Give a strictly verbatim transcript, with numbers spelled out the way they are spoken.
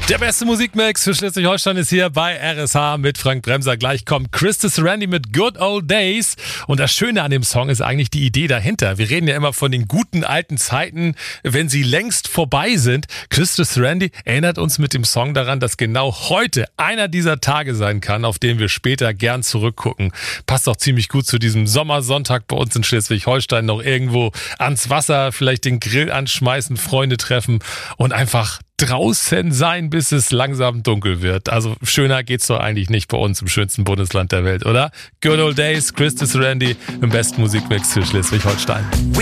Der beste Musikmix für Schleswig-Holstein ist hier bei R S H mit Frank Bremser. Gleich kommt Christus Randy mit Good Old Days. Und das Schöne an dem Song ist eigentlich die Idee dahinter. Wir reden ja immer von den guten alten Zeiten, wenn sie längst vorbei sind. Christus Randy erinnert uns mit dem Song daran, dass genau heute einer dieser Tage sein kann, auf den wir später gern zurückgucken. Passt auch ziemlich gut zu diesem Sommersonntag bei uns in Schleswig-Holstein. Noch irgendwo ans Wasser, vielleicht den Grill anschmeißen, Freunde treffen und einfach draußen sein, bis es langsam dunkel wird. Also schöner geht's doch eigentlich nicht bei uns im schönsten Bundesland der Welt, oder? Good Old Days, Christus Randy im besten Musikmix für Schleswig-Holstein.